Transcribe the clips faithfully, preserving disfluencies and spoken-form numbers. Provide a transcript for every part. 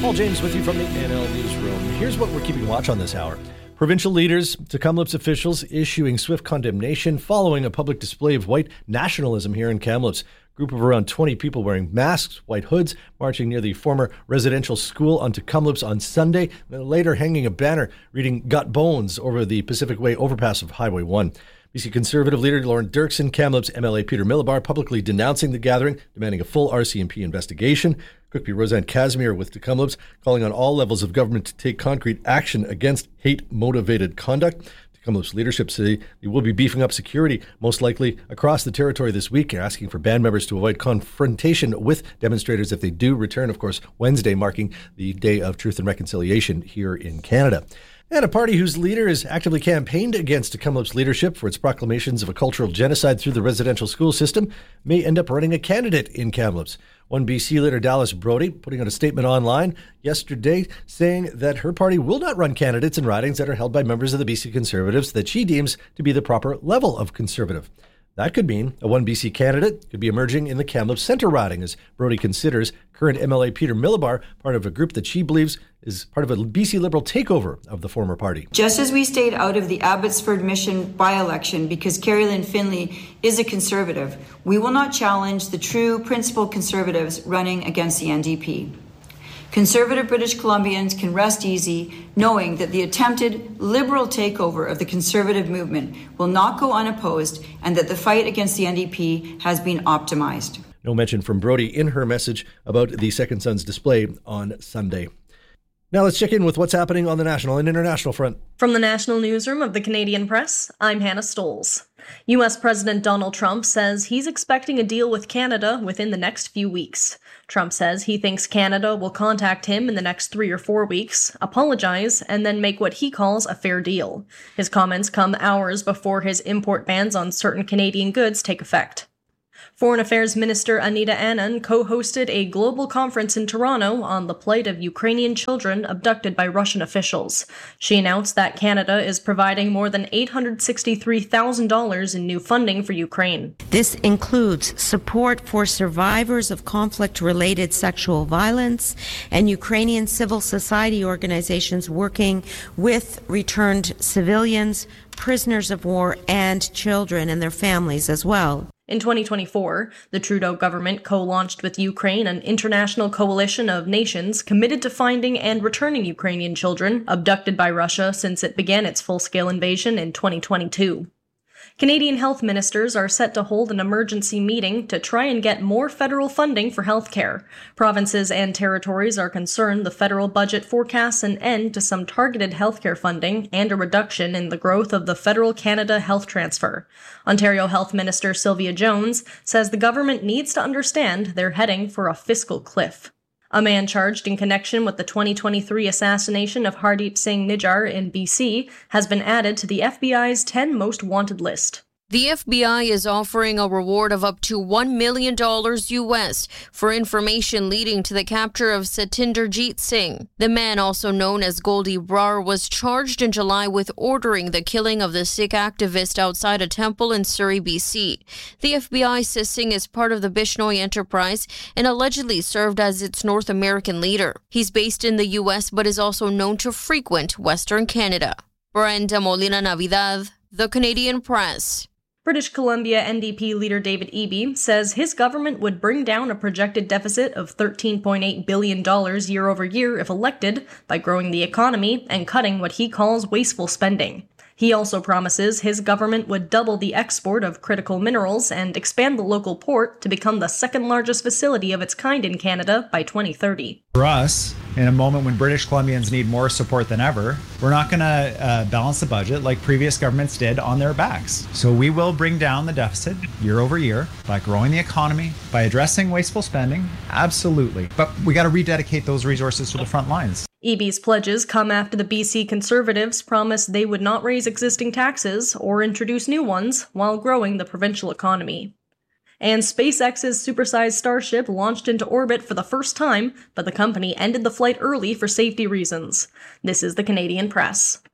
Paul James with you from the N L Newsroom. Here's what we're keeping watch on this hour. Provincial leaders to Kamloops officials issuing swift condemnation following a public display of white nationalism here in Kamloops. A group of around twenty people wearing masks, white hoods, marching near the former residential school onto Kamloops on Sunday, then later hanging a banner reading "Got Bones" over the Pacific Way overpass of Highway one. B C Conservative leader Lauren Dirksen, Kamloops M L A Peter Milobar publicly denouncing the gathering, demanding a full R C M P investigation. Cookby Roseanne Casimir with the Kamloops calling on all levels of government to take concrete action against hate-motivated conduct. The Kamloops leadership say they will be beefing up security, most likely across the territory this week, asking for band members to avoid confrontation with demonstrators if they do return, of course, Wednesday marking the Day of Truth and Reconciliation here in Canada. And a party whose leader has actively campaigned against Kamloops leadership for its proclamations of a cultural genocide through the residential school system may end up running a candidate in Kamloops. One B C leader, Dallas Brody, putting out a statement online yesterday saying that her party will not run candidates in ridings that are held by members of the B C Conservatives that she deems to be the proper level of conservative. That could mean a one B C candidate could be emerging in the Kamloops Centre riding, as Brody considers current M L A Peter Milobar part of a group that she believes is part of a B C Liberal takeover of the former party. Just as we stayed out of the Abbotsford Mission by-election because Carrie Lynn Finley is a Conservative, we will not challenge the true principled Conservatives running against the N D P. Conservative British Columbians can rest easy knowing that the attempted Liberal takeover of the Conservative movement will not go unopposed and that the fight against the N D P has been optimized. No mention from Brody in her message about the Second Sons display on Sunday. Now let's check in with what's happening on the national and international front. From the National Newsroom of the Canadian Press, I'm Hannah Stoles. U S President Donald Trump says he's expecting a deal with Canada within the next few weeks. Trump says he thinks Canada will contact him in the next three or four weeks, apologize, and then make what he calls a fair deal. His comments come hours before his import bans on certain Canadian goods take effect. Foreign Affairs Minister Anita Anand co-hosted a global conference in Toronto on the plight of Ukrainian children abducted by Russian officials. She announced that Canada is providing more than eight hundred sixty-three thousand dollars in new funding for Ukraine. This includes support for survivors of conflict-related sexual violence and Ukrainian civil society organizations working with returned civilians, prisoners of war, and children and their families as well. In twenty twenty-four, the Trudeau government co-launched with Ukraine an international coalition of nations committed to finding and returning Ukrainian children abducted by Russia since it began its full-scale invasion in twenty twenty-two. Canadian health ministers are set to hold an emergency meeting to try and get more federal funding for healthcare. Provinces and territories are concerned the federal budget forecasts an end to some targeted healthcare funding and a reduction in the growth of the Federal Canada Health Transfer. Ontario Health Minister Sylvia Jones says the government needs to understand they're heading for a fiscal cliff. A man charged in connection with the twenty twenty-three assassination of Hardeep Singh Nijjar in B C has been added to the F B I's ten most wanted list. The F B I is offering a reward of up to one million dollars U S for information leading to the capture of Satinderjeet Singh. The man, also known as Goldie Brar, was charged in July with ordering the killing of the Sikh activist outside a temple in Surrey, B C. The F B I says Singh is part of the Bishnoi enterprise and allegedly served as its North American leader. He's based in the U S but is also known to frequent Western Canada. Brenda Molina Navidad, The Canadian Press. British Columbia N D P leader David Eby says his government would bring down a projected deficit of thirteen point eight billion dollars year over year if elected by growing the economy and cutting what he calls wasteful spending. He also promises his government would double the export of critical minerals and expand the local port to become the second largest facility of its kind in Canada by twenty thirty. For us, in a moment when British Columbians need more support than ever, we're not going to uh, balance the budget like previous governments did on their backs. So we will bring down the deficit year over year by growing the economy, by addressing wasteful spending, absolutely. But we got to rededicate those resources to the front lines. Eby's pledges come after the B C Conservatives promised they would not raise existing taxes or introduce new ones while growing the provincial economy. And SpaceX's supersized Starship launched into orbit for the first time, but the company ended the flight early for safety reasons. This is the Canadian Press.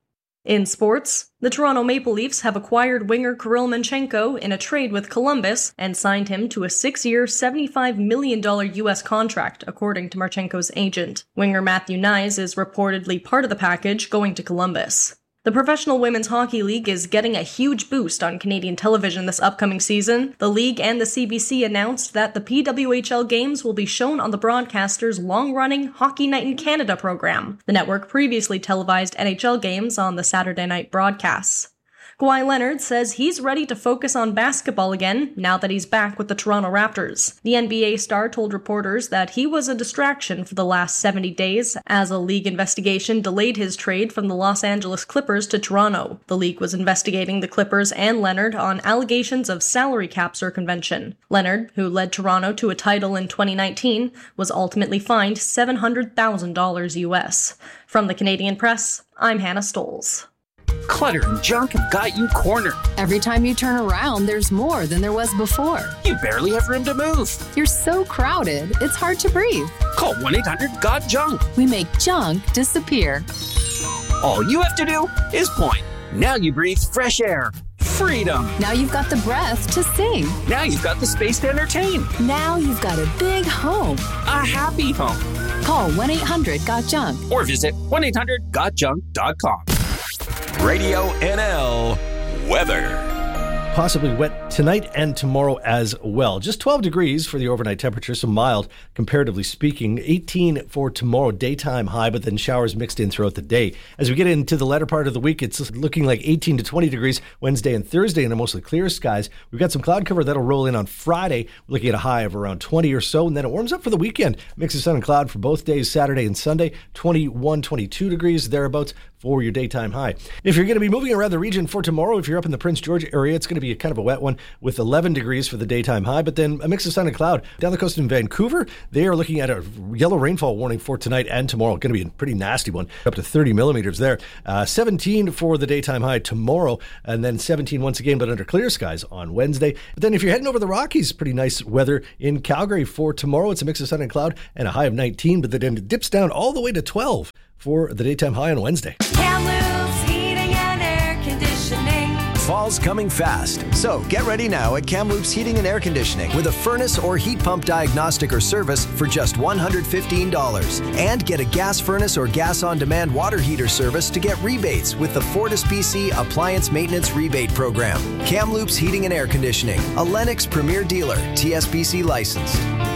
In sports, the Toronto Maple Leafs have acquired winger Kirill Manchenko in a trade with Columbus and signed him to a six-year, seventy-five million dollars U S contract, according to Marchenko's agent. Winger Matthew Knies is reportedly part of the package going to Columbus. The Professional Women's Hockey League is getting a huge boost on Canadian television this upcoming season. The league and the C B C announced that the P W H L games will be shown on the broadcaster's long-running Hockey Night in Canada program. The network previously televised N H L games on the Saturday night broadcasts. Kawhi Leonard says he's ready to focus on basketball again now that he's back with the Toronto Raptors. The N B A star told reporters that he was a distraction for the last seventy days as a league investigation delayed his trade from the Los Angeles Clippers to Toronto. The league was investigating the Clippers and Leonard on allegations of salary cap circumvention. Leonard, who led Toronto to a title in twenty nineteen, was ultimately fined seven hundred thousand dollars U S. From the Canadian Press, I'm Hannah Stolz. Clutter and junk have got you cornered. Every time you turn around, there's more than there was before. You barely have room to move. You're so crowded, it's hard to breathe. Call one eight hundred got junk. We make junk disappear. All you have to do is point. Now you breathe fresh air. Freedom. Now you've got the breath to sing. Now you've got the space to entertain. Now you've got a big home. A happy home. Call one eight hundred got junk. Or visit one eight hundred got junk dot com. Radio N L weather. Possibly wet tonight and tomorrow as well. Just twelve degrees for the overnight temperature, so mild comparatively speaking. eighteen for tomorrow, daytime high, but then showers mixed in throughout the day. As we get into the latter part of the week, it's looking like eighteen to twenty degrees Wednesday and Thursday in the mostly clear skies. We've got some cloud cover that'll roll in on Friday, looking at a high of around twenty or so, and then it warms up for the weekend. Mix of sun and cloud for both days, Saturday and Sunday, twenty-one, twenty-two degrees thereabouts for your daytime high. If you're going to be moving around the region for tomorrow, if you're up in the Prince George area, it's going to be a kind of a wet one with eleven degrees for the daytime high, but then a mix of sun and cloud. Down the coast in Vancouver, they are looking at a yellow rainfall warning for tonight and tomorrow. Going to be a pretty nasty one, up to thirty millimeters there. Uh, seventeen for the daytime high tomorrow, and then seventeen once again, but under clear skies on Wednesday. But then if you're heading over the Rockies, pretty nice weather in Calgary for tomorrow. It's a mix of sun and cloud and a high of nineteen, but then it dips down all the way to twelve for the daytime high on Wednesday. Kamloops Heating and Air Conditioning. Fall's coming fast, so get ready now at Kamloops Heating and Air Conditioning with a furnace or heat pump diagnostic or service for just one hundred fifteen dollars. And get a gas furnace or gas on-demand water heater service to get rebates with the Fortis B C Appliance Maintenance Rebate Program. Kamloops Heating and Air Conditioning, a Lennox Premier Dealer, T S B C licensed.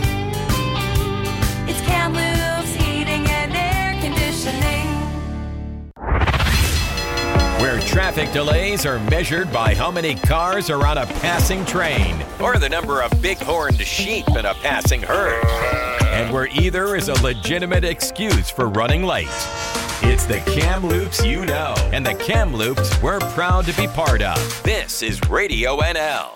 It's Kamloops Heating and Air Conditioning. Where traffic delays are measured by how many cars are on a passing train or the number of big-horned sheep in a passing herd. And where either is a legitimate excuse for running late. It's the Kamloops you know, and the Kamloops we're proud to be part of. This is Radio N L.